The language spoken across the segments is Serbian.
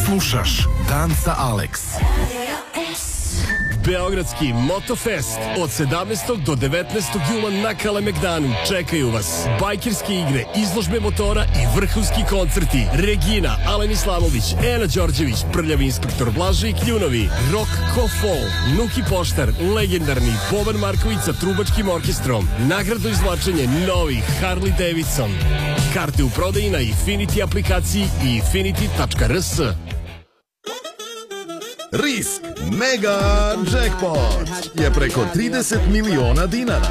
Slušaš Dan sa Alex. Beogradski Motofest od 17. do 19. jula na Kalemegdanu čekaju vas bajkerske igre, izložbe motora i vrhunski koncerti. Regina, Alen Islamović, Ena Đorđević, Prljavi inspektor Blaže i Kljunovi, Rock Ko Fall, Nuki Poštar, legendarni Boban Marković sa trubačkim orkestrom, nagradno izvlačenje novih Harley Davidson. Karte u prodaji na Infinity aplikaciji i infinity.rs. Risk Mega Jackpot je preko 30 miliona dinara.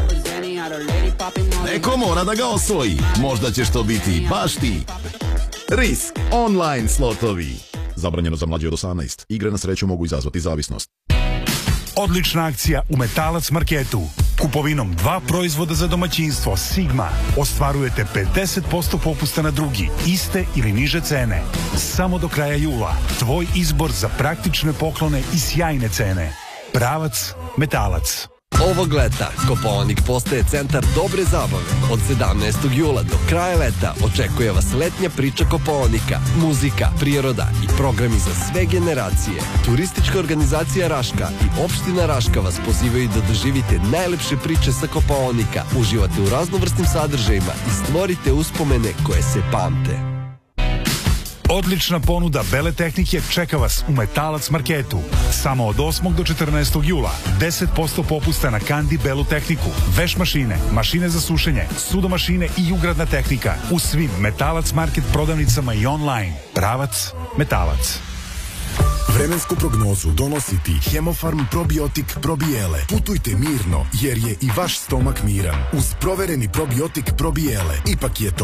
Neko mora da ga osvoji. Možda ćeš to biti baš ti. Risk online slotovi. Zabranjeno za mlađe od 18. Igre na sreću mogu izazvati zavisnost. Odlična akcija u Metalac marketu. Kupovinom 2 proizvoda za domaćinstvo Sigma ostvarujete 50% popusta na drugi, iste ili niže cene. Samo do kraja jula. Tvoj izbor za praktične poklone i sjajne cene. Pravac Metalac. Ovog leta Kopaonik postaje centar dobre zabave. Od 17. jula do kraja leta očekuje vas letnja priča Kopaonika, muzika, priroda i programi za sve generacije. Turistička organizacija Raška i opština Raška vas pozivaju da doživite najlepše priče sa Kopaonika, uživate u raznovrsnim sadržajima i stvorite uspomene koje se pamte. Odlična ponuda bele tehnike čeka vas u Metalac marketu. Samo od 8. do 14. jula 10% popusta na Kandi belu tehniku, veš mašine, mašine za sušenje, sudomašine i ugradna tehnika u svim Metalac market prodavnicama i online. Pravac Metalac. Vremensku prognozu donosi ti Hemofarm probiotik probijele. Putujte mirno jer je i vaš stomak miran. Uz provereni probiotik probijele ipak je to